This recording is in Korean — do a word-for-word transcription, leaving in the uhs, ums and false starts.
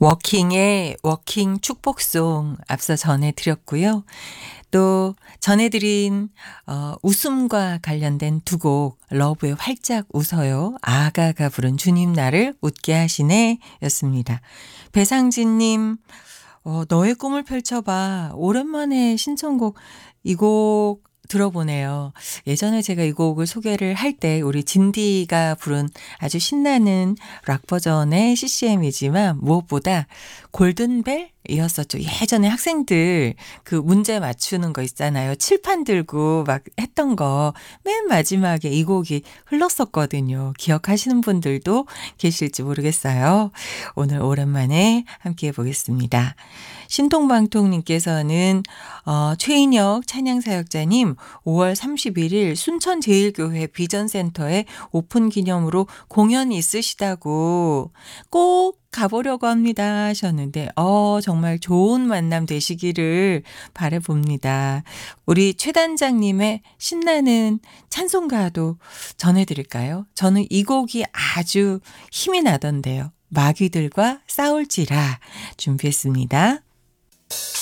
워킹의 워킹 축복송 앞서 전해드렸고요. 또 전해드린 어, 웃음과 관련된 두 곡 러브의 활짝 웃어요. 아가가 부른 주님 나를 웃게 하시네 였습니다. 배상진님 어, 너의 꿈을 펼쳐봐. 오랜만에 신청곡 이 곡 들어보네요. 예전에 제가 이 곡을 소개를 할 때 우리 진디가 부른 아주 신나는 락 버전의 씨씨엠이지만 무엇보다 골든벨이었었죠. 예전에 학생들 그 문제 맞추는 거 있잖아요. 칠판 들고 막 했던 거 맨 마지막에 이 곡이 흘렀었거든요. 기억하시는 분들도 계실지 모르겠어요. 오늘 오랜만에 함께 해보겠습니다. 신통방통님께서는 어, 최인혁 찬양사역자님 오월 삼십일일 순천제일교회 비전센터에 오픈 기념으로 공연이 있으시다고 꼭 가보려고 합니다 하셨는데 어 정말 좋은 만남 되시기를 바라봅니다. 우리 최 단장님의 신나는 찬송가도 전해드릴까요? 저는 이 곡이 아주 힘이 나던데요. 마귀들과 싸울지라 준비했습니다.